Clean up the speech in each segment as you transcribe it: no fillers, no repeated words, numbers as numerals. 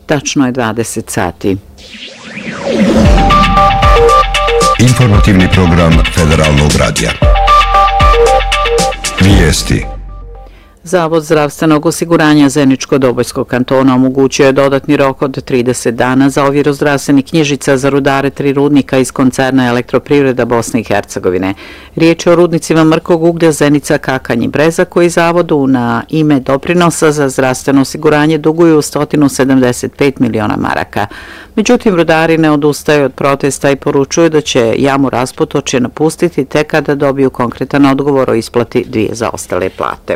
tačno je 20 sati. Informativni program Federalnog radija. Vijesti. Zavod zdravstvenog osiguranja Zeničko-Dobojskog kantona omogućio je dodatni rok od 30 dana za ovjeru zdravstvenih knjižica za rudare 3 rudnika iz koncerna Elektroprivreda Bosne i Hercegovine. Riječ je o rudnicima mrkog uglja Zenica, Kakanj i Breza koji zavodu na ime doprinosa za zdravstveno osiguranje duguju 175 miliona maraka. Međutim, rudari ne odustaju od protesta i poručuju da će jamu Rasputočje napustiti tek kada dobiju konkretan odgovor o isplati 2 zaostale plate.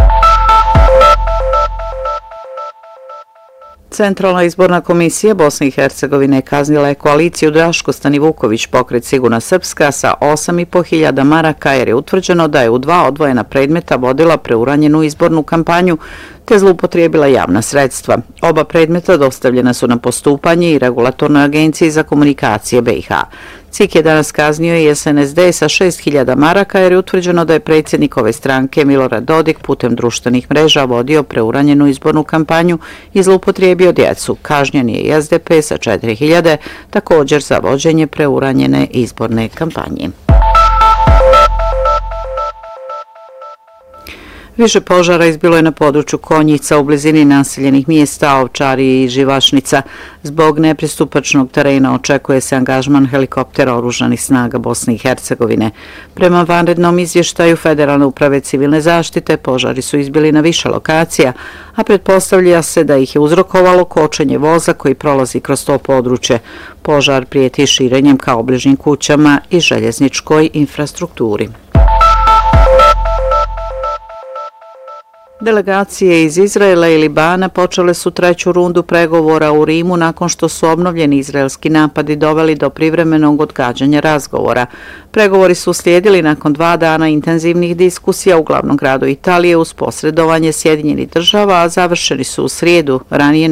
Centralna izborna komisija Bosne i Hercegovine kaznila je koaliciju Draško Stanivuković pokret Sigurna Srpska sa 8.500 maraka jer je utvrđeno da je u 2 odvojena predmeta vodila preuranjenu izbornu kampanju te zloupotrijebila javna sredstva. Oba predmeta dostavljena su na postupanje i Regulatornoj agenciji za komunikacije BiH. CIK je danas kaznio i SNSD sa 6.000 maraka jer je utvrđeno da je predsjednik ove stranke Milorad Dodik putem društvenih mreža vodio preuranjenu izbornu kampanju i zloupotrijebio djecu. Kažnjen je i SDP sa 4.000 također za vođenje preuranjene izborne kampanje. Više požara izbilo je na području Konjica u blizini naseljenih mjesta Ovčari i Živašnica. Zbog nepristupačnog terena očekuje se angažman helikoptera oružanih snaga Bosne i Hercegovine. Prema vanrednom izvještaju Federalne uprave civilne zaštite, požari su izbili na više lokacija, a pretpostavlja se da ih je uzrokovalo kočenje voza koji prolazi kroz to područje. Požar prijeti širenjem ka obližnjim kućama i željezničkoj infrastrukturi. Delegacije iz Izraela i Libana počele su 3. rundu pregovora u Rimu nakon što su obnovljeni izraelski napadi doveli do privremenog odgađanja razgovora. Pregovori su uslijedili nakon 2 dana intenzivnih diskusija u glavnom gradu Italije uz posredovanje Sjedinjenih država, a završeni su u srijedu, ranije